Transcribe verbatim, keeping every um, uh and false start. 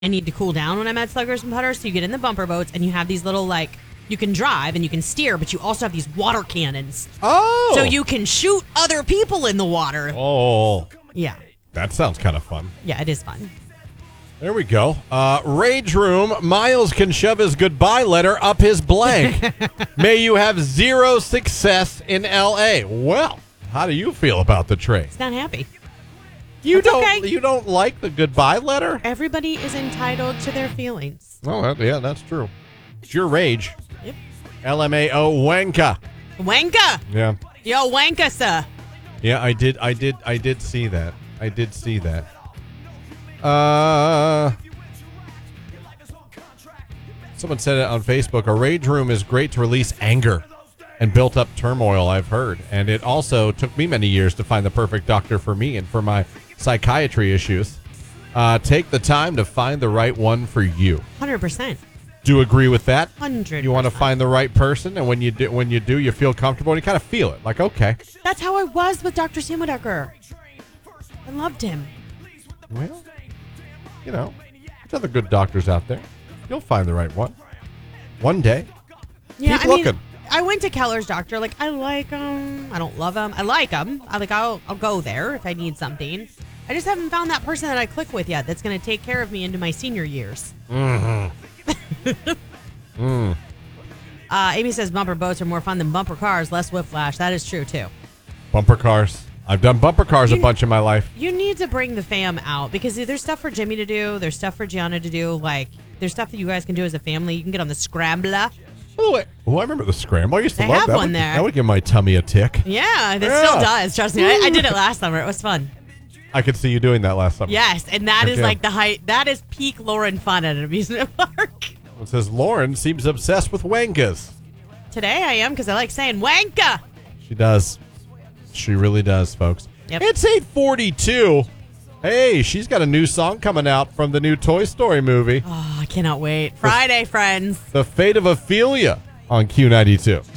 I need to cool down when I'm at Sluggers and Putters. So you get in the bumper boats and you have these little, like, you can drive and you can steer, but you also have these water cannons. Oh. So you can shoot other people in the water. Oh. Yeah. That sounds kind of fun. Yeah, it is fun. There we go. Uh, Rage Room. Miles can shove his goodbye letter up his blank. May you have zero success in L A. Well, how do you feel about the trade? It's not happy. You That's don't. okay. You don't like the goodbye letter? Everybody is entitled to their feelings. Oh, that, yeah, that's true. It's your rage. Yep. L M A O Wanka. Wanka. Yeah. Yo, Wanka, sir. Yeah, I did. I did. I did see that. I did see that. Uh, someone said it on Facebook. A rage room is great to release anger and built up turmoil, I've heard. And it also took me many years to find the perfect doctor for me and for my psychiatry issues. Uh, take the time to find the right one for you. one hundred percent. Do you agree with that? one hundred percent. You want to find the right person, and when you do, when you do, you feel comfortable, and you kind of feel it. Like, okay. That's how I was with Doctor Schumacher. I loved him. Well, you know, there's other good doctors out there. You'll find the right one. One day. Yeah, Keep I mean, looking. I went to Keller's doctor. Like, I like him. I don't love him. I like him. I like. I'll I'll go there if I need something. I just haven't found that person that I click with yet. That's going to take care of me into my senior years. Mm-hmm. mm. Uh, Amy says bumper boats are more fun than bumper cars. Less whiplash. That is true too. Bumper cars. I've done bumper cars You- a bunch in my life. You need to bring the fam out because there's stuff for Jimmy to do. There's stuff for Gianna to do. Like, there's stuff that you guys can do as a family. You can get on the scrambler. Oh, wait. Oh, I remember the scramble. I used to They love have that. one would, there. That would give my tummy a tick. Yeah, that Yeah. still does. Trust me. I, I did it last summer. It was fun. I could see you doing that last summer. Yes, and that is Okay. like the height. That is peak Lauren fun at an amusement park. It says Lauren seems obsessed with wankas. Today I am because I like saying wanka. She does. She really does, folks. Yep. It's eight forty-two. Hey, she's got a new song coming out from the new Toy Story movie. Oh, I cannot wait. Friday, friends. The Fate of Ophelia on Q ninety-two.